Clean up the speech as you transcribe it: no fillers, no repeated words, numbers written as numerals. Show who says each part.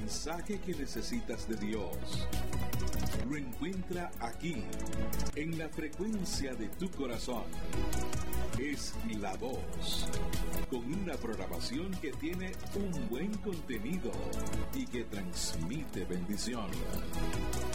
Speaker 1: mensaje que necesitas de Dios lo encuentra aquí, en la frecuencia de tu corazón. Es La Voz, con una programación que tiene un buen contenido y que transmite bendición.